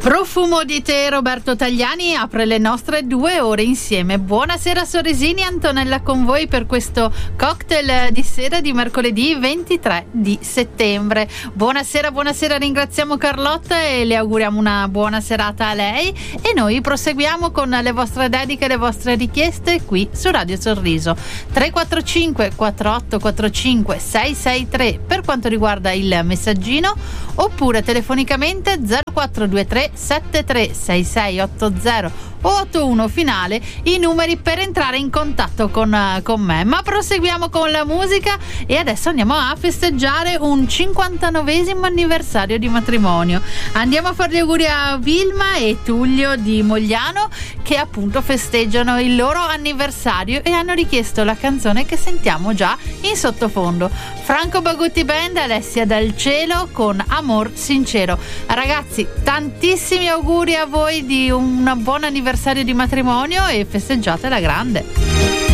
Profumo di te, Roberto Tagliani apre le nostre 2 ore insieme. Buonasera Sorresini, Antonella con voi per questo cocktail di sera di mercoledì 23 di settembre. Buonasera, ringraziamo Carlotta e le auguriamo una buona serata a lei, e noi proseguiamo con le vostre dediche, le vostre richieste qui su Radio Sorriso. 345 4845 663 per quanto riguarda il messaggino, oppure telefonicamente 0423 736680 o 81 finale, i numeri per entrare in contatto con me. Ma proseguiamo con la musica e adesso andiamo a festeggiare un 59esimo anniversario di matrimonio. Andiamo a fare gli auguri a Vilma e Tullio di Mogliano, che appunto festeggiano il loro anniversario e hanno richiesto la canzone che sentiamo già in sottofondo. Franco Bagutti Band, Alessia Dal Cielo con Amor Sincero. Ragazzi, tantissimi auguri a voi di un buon anniversario di matrimonio e festeggiate alla grande.